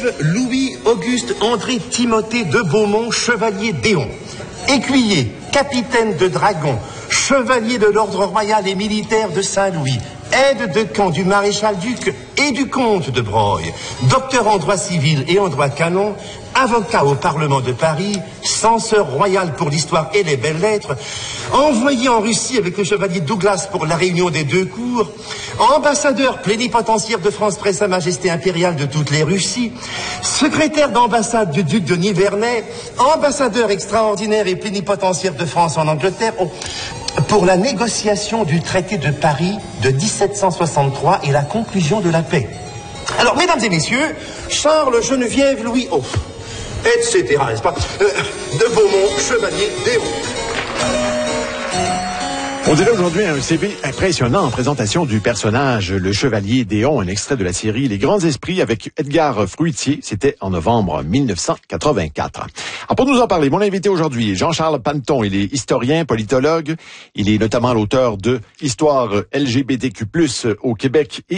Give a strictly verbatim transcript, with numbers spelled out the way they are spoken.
élève Louis-Auguste André Timothée de Beaumont, chevalier d'Éon. Écuyer, capitaine de dragon, chevalier de l'ordre royal et militaire de Saint-Louis, aide de camp du maréchal-duc et du comte de Broglie, docteur en droit civil et en droit canon, avocat au Parlement de Paris, censeur royal pour l'histoire et les belles-lettres, envoyé en Russie avec le chevalier Douglas pour la réunion des deux cours, ambassadeur plénipotentiaire de France près Sa Majesté impériale de toutes les Russies, secrétaire d'ambassade du duc de Nivernais, ambassadeur extraordinaire et plénipotentiaire de France en Angleterre, oh, pour la négociation du traité de Paris de dix-sept cent soixante-trois et la conclusion de la paix. Alors, mesdames et messieurs, Charles, Geneviève, Louis, oh, et cetera, n'est-ce pas, euh, de Beaumont, chevalier d'Éon. On dirait aujourd'hui un C V impressionnant en présentation du personnage, le chevalier d'Éon, un extrait de la série Les Grands Esprits avec Edgar Fruitier. C'était en novembre mille neuf cent quatre-vingt-quatre. Alors pour nous en parler, mon invité aujourd'hui est Jean-Charles Panneton. Il est historien, politologue. Il est notamment l'auteur de Histoire L G B T Q plus, au Québec et